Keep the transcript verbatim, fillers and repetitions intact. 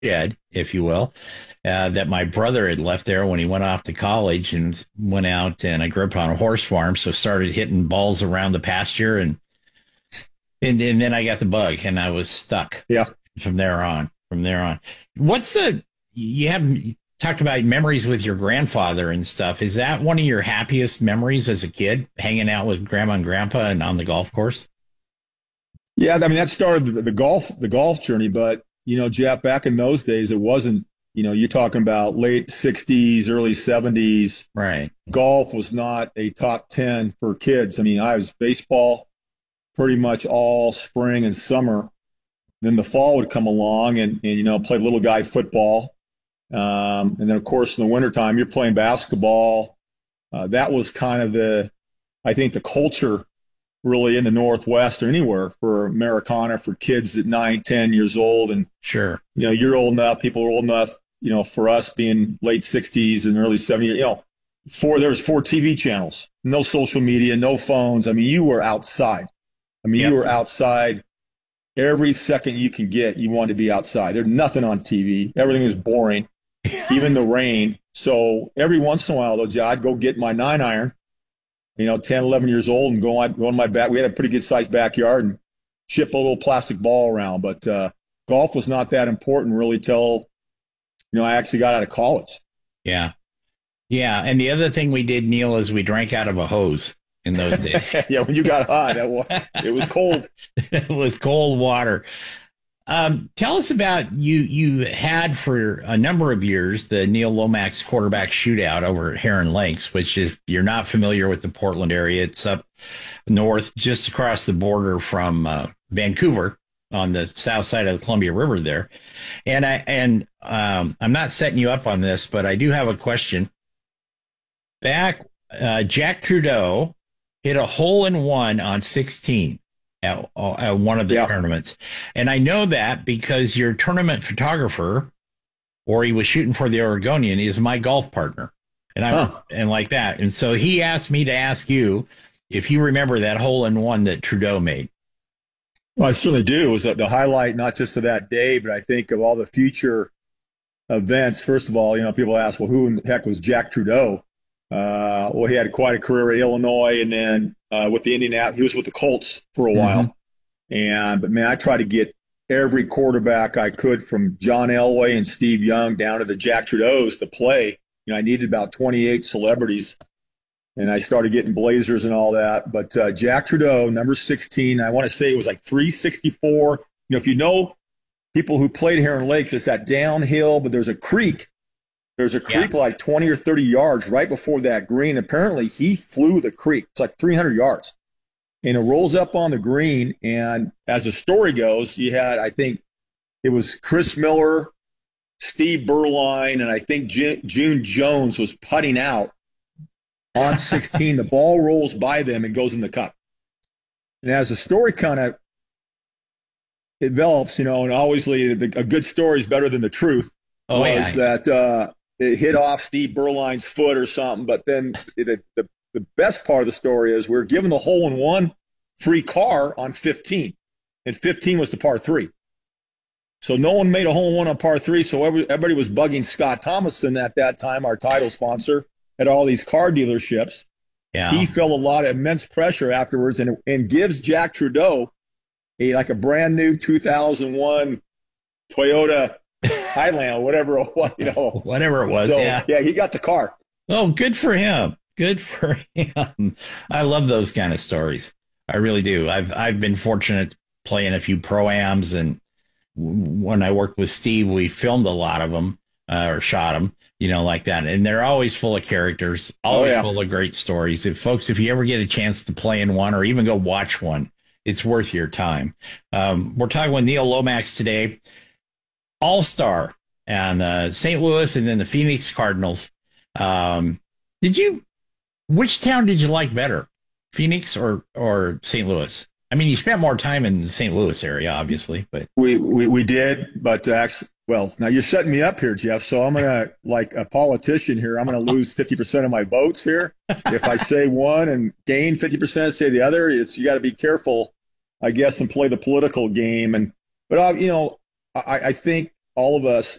shed, if you will, uh, that my brother had left there when he went off to college and went out. And I grew up on a horse farm, so started hitting balls around the pasture, and and, and then I got the bug, and I was stuck Yeah. from there on. From there on, what's the you have you talked about memories with your grandfather and stuff? Is that one of your happiest memories as a kid, hanging out with grandma and grandpa and on the golf course? Yeah. I mean, that started the, the golf, the golf journey. But, you know, Jeff, back in those days, it wasn't, you know, you're talking about late sixties, early seventies. Right. Golf was not a top ten for kids. I mean, I was baseball pretty much all spring and summer. Then the fall would come along and, and you know, play little guy football. Um, and then, of course, in the wintertime, you're playing basketball. Uh, that was kind of the, I think, the culture really in the Northwest or anywhere for Americana for kids at nine, ten years old. And, Sure. you know, you're old enough, people are old enough, you know, for us being late sixties and early seventies, you know, four, there was four T V channels, no social media, no phones. I mean, you were outside. I mean, Yep. you were outside. Every second you can get, you want to be outside. There's nothing on T V. Everything was boring, even the rain. So every once in a while, though, I'd go get my nine iron, you know, ten, eleven years old, and go on, go on my back. We had a pretty good sized backyard and chip a little plastic ball around. But uh, golf was not that important really till, you know, I actually got out of college. Yeah. Yeah. And the other thing we did, Neil, is we drank out of a hose in those days. Yeah, when you got hot, that was, it was cold. It was cold water. Um, tell us about you. You had for a number of years the Neil Lomax quarterback shootout over at Heron Lakes, which, if you're not familiar with the Portland area, it's up north, just across the border from uh, Vancouver, on the south side of the Columbia River there. And I and um, I'm not setting you up on this, but I do have a question. Back, uh, Jack Trudeau hit a hole in one on sixteen at, at one of the Yeah. tournaments. And I know that because your tournament photographer, or he was shooting for the Oregonian, is my golf partner. And I Huh. and like that. And so he asked me to ask you if you remember that hole in one that Trudeau made. Well, I certainly do. It was the highlight, not just of that day, but I think of all the future events. First of all, you know, people ask, well, who in the heck was Jack Trudeau? Uh, well, he had quite a career at Illinois, and then uh, with the Indianapolis, he was with the Colts for a while. Mm-hmm. And but man, I tried to get every quarterback I could, from John Elway and Steve Young down to the Jack Trudeaus, to play. You know, I needed about twenty-eight celebrities, and I started getting Blazers and all that. But uh, Jack Trudeau, number sixteen, I want to say it was like three sixty-four. You know, if you know people who played Heron Lakes, it's that downhill, but there's a creek. There's a creek Yeah. like twenty or thirty yards right before that green. Apparently, he flew the creek. It's like three hundred yards. And it rolls up on the green. And as the story goes, you had, I think it was Chris Miller, Steve Berline, and I think J- June Jones was putting out on sixteen. The ball rolls by them and goes in the cup. And as the story kind of develops, you know, and obviously the, a good story is better than the truth, Oh, was yeah. that uh, it hit off Steve Berline's foot or something. But then it, the, the best part of the story is we we're given the hole in one free car on fifteen, and fifteen was the par three. So no one made a hole in one on par three. So every, everybody was bugging Scott Thomason at that time, our title sponsor, at all these car dealerships. Yeah. He felt a lot of immense pressure afterwards, and and gives Jack Trudeau a like a brand new two thousand one Toyota Highland, whatever it was, you know. Whatever it was. So, yeah. yeah, he got the car. Oh, good for him. Good for him. I love those kind of stories. I really do. I've I've been fortunate playing a few pro-ams, and when I worked with Steve, we filmed a lot of them uh, or shot them, you know, like that. And they're always full of characters, always Oh, yeah. full of great stories. If folks, if you ever get a chance to play in one or even go watch one, it's worth your time. Um, we're talking with Neil Lomax today, all-star, and uh, Saint Louis and then the Phoenix Cardinals. Um, did you, which town did you like better, Phoenix or, or Saint Louis? I mean, you spent more time in the Saint Louis area, obviously, but We we, we did, but actually, well, now you're setting me up here, Jeff. So I'm gonna, like a politician here, I'm gonna lose fifty percent of my votes here if I say one and gain fifty percent, say the other. It's you got to be careful, I guess, and play the political game. And but uh, you know, I, I think all of us